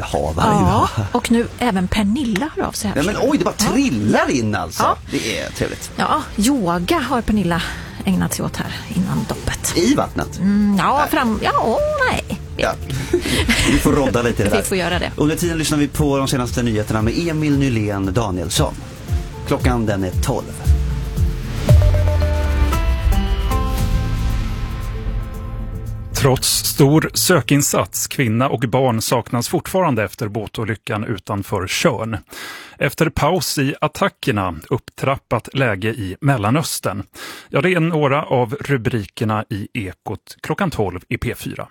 vill ha varje dag. Och nu även Pernilla hör av sig här. Ja, men oj, det bara trillar in alltså. Ja. Det är trevligt. Ja, yoga har Pernilla ägnat sig åt här innan doppet. I vattnet? Nej. Ja. Vi får rodda lite i det där. Vi får göra det. Under tiden lyssnar vi på de senaste nyheterna med Emil Nylén Danielsson. Klockan den är 12. Trots stor sökinsats, kvinna och barn saknas fortfarande efter båtolyckan utanför Tjörn. Efter paus i attackerna, upptrappat läge i Mellanöstern. Ja, det är några av rubrikerna i Ekot klockan 12 i P4.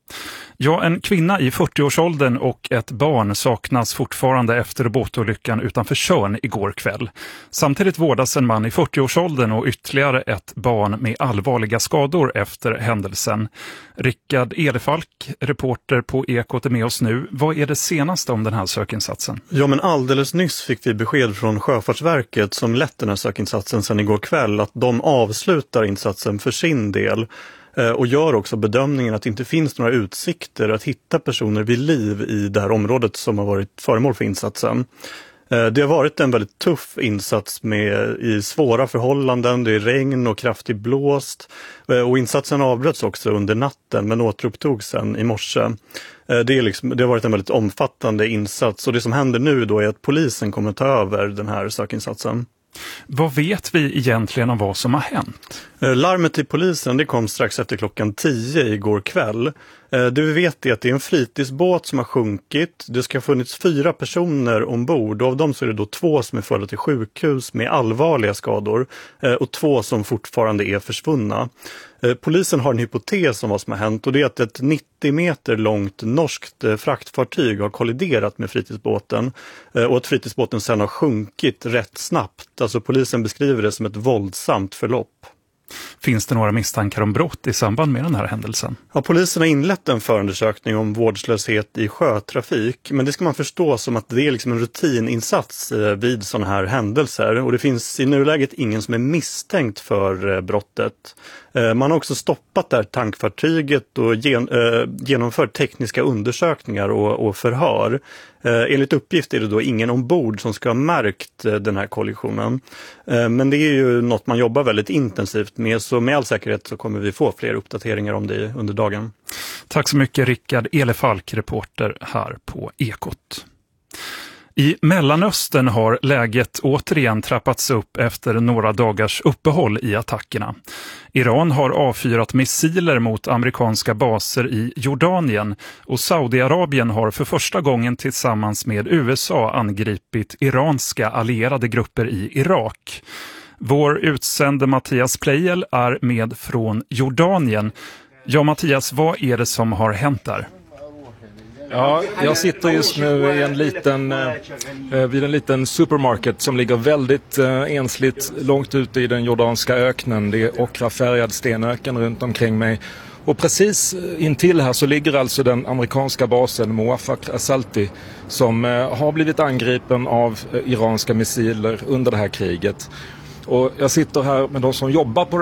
Ja, en kvinna i 40-årsåldern och ett barn saknas fortfarande efter båtolyckan utanför Tjörn igår kväll. Samtidigt vårdas en man i 40-årsåldern och ytterligare ett barn med allvarliga skador efter händelsen. Rickard Elefalk, reporter på Ekot, är med oss nu. Vad är det senaste om den här sökinsatsen? Ja, men alldeles nyss fick vi besked från Sjöfartsverket som lett den här sökinsatsen sedan igår kväll att de avslutar insatsen för sin del. Och gör också bedömningen att det inte finns några utsikter att hitta personer vid liv i det här området som har varit föremål för insatsen. Det har varit en väldigt tuff insats i svåra förhållanden, det är regn och kraftig blåst och insatsen avbröts också under natten men återupptogs sen i morse. Det har varit en väldigt omfattande insats och det som händer nu då är att polisen kommer ta över den här sökinsatsen. Vad vet vi egentligen om vad som har hänt? Larmet till polisen det kom strax efter klockan 10 igår kväll. Det vi vet är att det är en fritidsbåt som har sjunkit. Det ska ha funnits 4 personer ombord och av dem så är det då 2 som är förda till sjukhus med allvarliga skador och 2 som fortfarande är försvunna. Polisen har en hypotes om vad som har hänt och det är att ett 90 meter långt norskt fraktfartyg har kolliderat med fritidsbåten och att fritidsbåten sedan har sjunkit rätt snabbt. Alltså polisen beskriver det som ett våldsamt förlopp. Finns det några misstankar om brott i samband med den här händelsen? Ja, polisen har inlett en förundersökning om vårdslöshet i sjötrafik. Men det ska man förstå som att det är liksom en rutininsats vid sådana här händelser. Och det finns i nuläget ingen som är misstänkt för brottet. Man har också stoppat det här tankfartyget och genomfört tekniska undersökningar och förhör. Enligt uppgift är det då ingen ombord som ska ha märkt den här kollisionen. Men det är ju något man jobbar väldigt intensivt med, så med all säkerhet så kommer vi få fler uppdateringar om det under dagen. Tack så mycket Rickard Elefalk, reporter här på Ekot. I Mellanöstern har läget återigen trappats upp efter några dagars uppehåll i attackerna. Iran har avfyrat missiler mot amerikanska baser i Jordanien och Saudiarabien har för första gången tillsammans med USA angripit iranska allierade grupper i Irak. Vår utsände Mattias Pleijel är med från Jordanien. Ja, Mattias, vad är det som har hänt där? Ja, jag sitter just nu i vid en liten supermarket som ligger väldigt ensligt långt ute i den jordanska öknen. Det är ockrafärgad stenöken runt omkring mig. Och precis intill här så ligger alltså den amerikanska basen Muaffaq al-Salti som har blivit angripen av iranska missiler under det här kriget. Och jag sitter här med de som jobbar på